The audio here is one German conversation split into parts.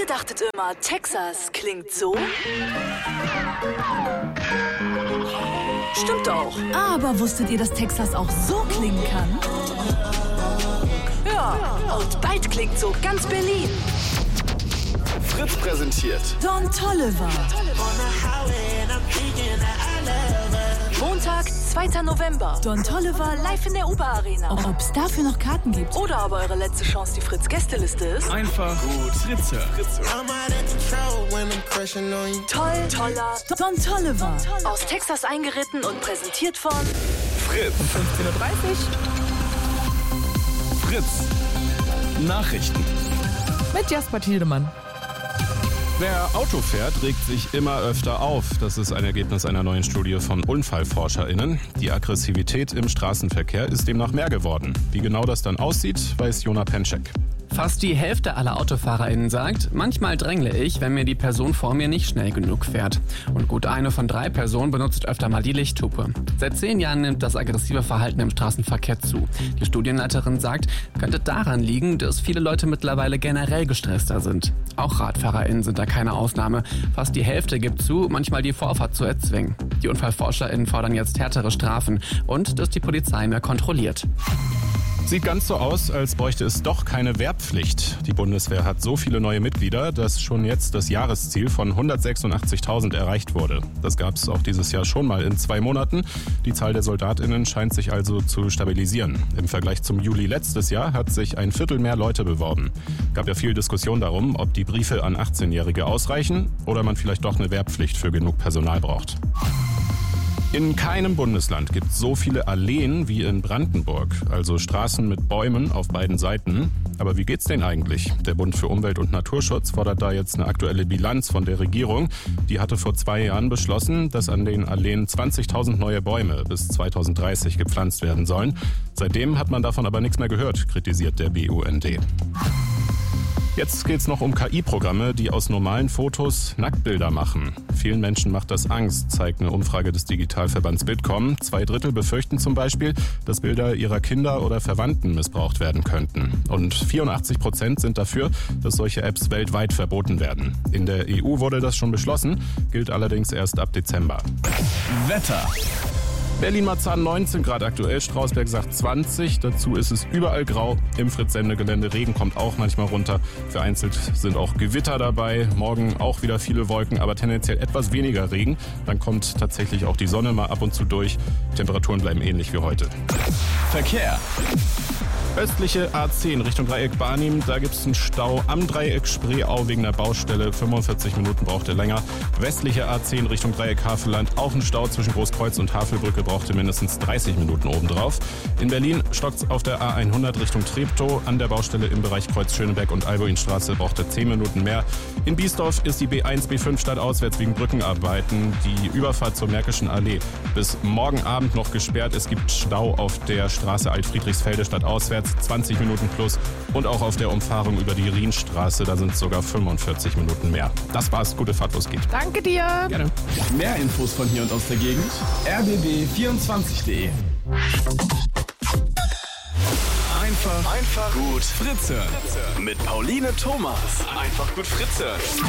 Ihr dachtet immer, Texas klingt so? Stimmt auch. Aber wusstet ihr, dass Texas auch so klingen kann? Ja, und bald klingt so ganz Berlin. Fritz präsentiert Don Toliver. Montag, 2. November. Don Toliver Live in der UBA-Arena. Ob es dafür noch Karten gibt? Oder aber eure letzte Chance, die Fritz-Gästeliste ist. einfach gut Fritze. Toller. Don Toliver. Aus Texas eingeritten und präsentiert von Fritz. 15:30 Uhr. Fritz. Nachrichten. Mit Jasper Tiedemann. Wer Auto fährt, regt sich immer öfter auf. Das ist ein Ergebnis einer neuen Studie von UnfallforscherInnen. Die Aggressivität im Straßenverkehr ist demnach mehr geworden. Wie genau das dann aussieht, weiß Jona Penczek. Fast die Hälfte aller AutofahrerInnen sagt, manchmal drängle ich, wenn mir die Person vor mir nicht schnell genug fährt. Und gut 1 von 3 Personen benutzt öfter mal die Lichthupe. Seit 10 Jahren nimmt das aggressive Verhalten im Straßenverkehr zu. Die Studienleiterin sagt, könnte daran liegen, dass viele Leute mittlerweile generell gestresster sind. Auch RadfahrerInnen sind da keine Ausnahme. Fast die Hälfte gibt zu, manchmal die Vorfahrt zu erzwingen. Die UnfallforscherInnen fordern jetzt härtere Strafen und dass die Polizei mehr kontrolliert. Sieht ganz so aus, als bräuchte es doch keine Wehrpflicht. Die Bundeswehr hat so viele neue Mitglieder, dass schon jetzt das Jahresziel von 186.000 erreicht wurde. Das gab es auch dieses Jahr schon mal in 2 Monaten. Die Zahl der SoldatInnen scheint sich also zu stabilisieren. Im Vergleich zum Juli letztes Jahr hat sich 1/4 mehr Leute beworben. Gab ja viel Diskussion darum, ob die Briefe an 18-Jährige ausreichen oder man vielleicht doch eine Wehrpflicht für genug Personal braucht. In keinem Bundesland gibt es so viele Alleen wie in Brandenburg, also Straßen mit Bäumen auf beiden Seiten. Aber wie geht's denen eigentlich? Der Bund für Umwelt und Naturschutz fordert da jetzt eine aktuelle Bilanz von der Regierung. Die hatte vor 2 Jahren beschlossen, dass an den Alleen 20.000 neue Bäume bis 2030 gepflanzt werden sollen. Seitdem hat man davon aber nichts mehr gehört, kritisiert der BUND. Jetzt geht's noch um KI-Programme, die aus normalen Fotos Nacktbilder machen. Vielen Menschen macht das Angst, zeigt eine Umfrage des Digitalverbands Bitkom. 2/3 befürchten zum Beispiel, dass Bilder ihrer Kinder oder Verwandten missbraucht werden könnten. Und 84% sind dafür, dass solche Apps weltweit verboten werden. In der EU wurde das schon beschlossen, gilt allerdings erst ab Dezember. Wetter. Berlin-Marzahn 19 Grad aktuell, Strausberg sagt 20. Dazu ist es überall grau im Fritz-Sende-Gelände. Regen kommt auch manchmal runter. Vereinzelt sind auch Gewitter dabei. Morgen auch wieder viele Wolken, aber tendenziell etwas weniger Regen. Dann kommt tatsächlich auch die Sonne mal ab und zu durch. Temperaturen bleiben ähnlich wie heute. Verkehr. Östliche A10 Richtung Dreieck Barnim, da gibt es einen Stau am Dreieck Spreeau wegen der Baustelle. 45 Minuten braucht er länger. Westliche A10 Richtung Dreieck Havelland, auch ein Stau zwischen Großkreuz und Havelbrücke, brauchte mindestens 30 Minuten obendrauf. In Berlin stockt's auf der A100 Richtung Treptow. An der Baustelle im Bereich Kreuz Schöneberg und Alboinstraße braucht er 10 Minuten mehr. In Biesdorf ist die B1, B5 stadtauswärts wegen Brückenarbeiten. Die Überfahrt zur Märkischen Allee bis morgen Abend noch gesperrt. Es gibt Stau auf der Straße Alt-Friedrichsfelde stadtauswärts. 20 Minuten plus und auch auf der Umfahrung über die Rienstraße, da sind es sogar 45 Minuten mehr. Das war's, gute Fahrt, los geht's. Danke dir. Gerne. Mehr Infos von hier und aus der Gegend. rbb24.de. Einfach gut Fritze. Mit Pauline Thomas. Einfach gut Fritze.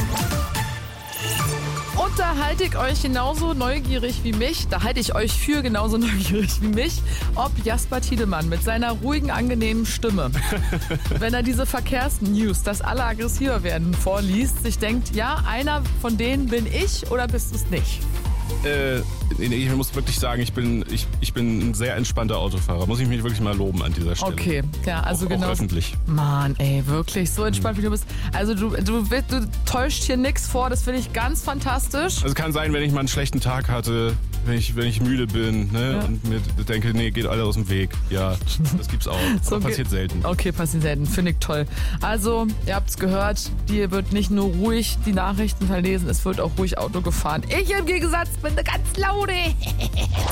Und da halte ich euch genauso neugierig wie mich, genauso neugierig wie mich, ob Jasper Tiedemann mit seiner ruhigen, angenehmen Stimme, wenn er diese Verkehrsnews, dass alle aggressiver werden, vorliest, sich denkt, ja, einer von denen bin ich oder bist du es nicht? Ich muss wirklich sagen, ich bin ein sehr entspannter Autofahrer. Muss ich mich wirklich mal loben an dieser Stelle. Okay, ja, also genau. Auch öffentlich. Mann, ey, wirklich so entspannt wie du bist. Also du täuscht hier nichts vor, das finde ich ganz fantastisch. Also kann sein, wenn ich mal einen schlechten Tag hatte, wenn ich müde bin, ne, ja, und mir denke, nee, geht alles aus dem Weg. Ja, das gibt's auch. So aber passiert selten. Okay, passiert selten. Finde ich toll. Also, ihr habt's gehört, dir wird nicht nur ruhig die Nachrichten verlesen, es wird auch ruhig Auto gefahren. Ich im Gegensatz bin eine ganz laute.